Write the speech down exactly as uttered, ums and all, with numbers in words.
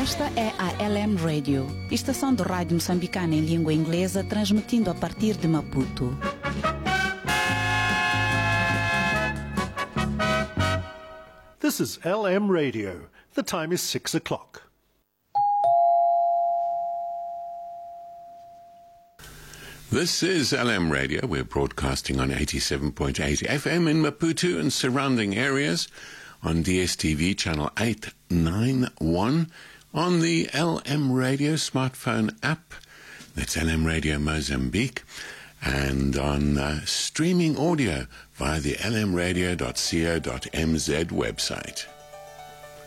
Esta é a L M Radio, estação de rádio moçambicana em língua inglesa, transmitindo a partir de Maputo. This is L M Radio. The time is six o'clock. This is L M Radio. We're broadcasting on eighty-seven point eight F M in Maputo and surrounding areas, on D S T V channel eight ninety-one, on the L M Radio smartphone app, that's L M Radio Mozambique, and on uh, streaming audio via the l m radio dot co dot m z website.